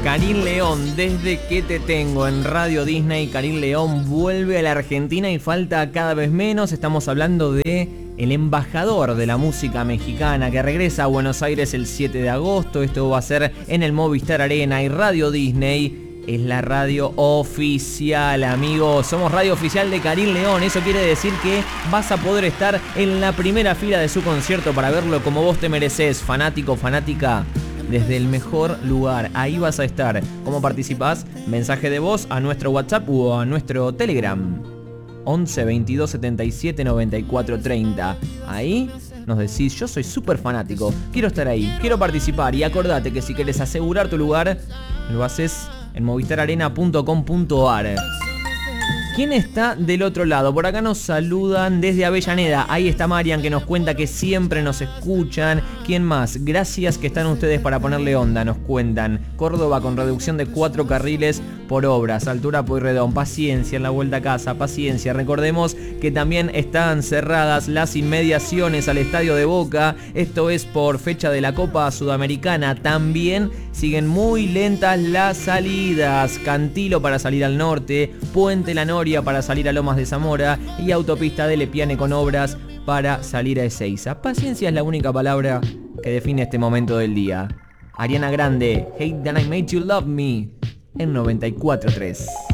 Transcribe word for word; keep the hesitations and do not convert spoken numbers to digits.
Karin León, Desde que te tengo en Radio Disney. Karin León vuelve a la Argentina y falta cada vez menos. Estamos hablando de el embajador de la música mexicana que regresa a Buenos Aires el siete de agosto. Esto va a ser en el Movistar Arena y Radio Disney es la radio oficial, amigos. Somos radio oficial de Karin León. Eso quiere decir que vas a poder estar en la primera fila de su concierto para verlo como vos te mereces, fanático, fanática. Desde el mejor lugar, ahí vas a estar. ¿Cómo participás? Mensaje de voz a nuestro WhatsApp o a nuestro Telegram once veintidós setenta y siete noventa y cuatro treinta. Ahí nos decís, yo soy súper fanático, quiero estar ahí, quiero participar. Y acordate que si querés asegurar tu lugar, lo haces en movistar arena punto com punto ar. ¿Quién está del otro lado? Por acá nos saludan desde Avellaneda. Ahí está Marian, que nos cuenta que siempre nos escuchan. ¿Quién más? Gracias que están ustedes para ponerle onda, nos cuentan. Córdoba con reducción de cuatro carriles por obras. Altura Pueyrredón. Paciencia en la vuelta a casa, paciencia. Recordemos que también están cerradas las inmediaciones al Estadio de Boca. Esto es por fecha de la Copa Sudamericana. También siguen muy lentas las salidas. Cantilo para salir al norte. Puente La Noria para salir a Lomas de Zamora y autopista de Lepiane con obras para salir a Ezeiza. Paciencia es la única palabra que define este momento del día. Ariana Grande, Hate That I Made You Love Me en noventa y cuatro punto tres.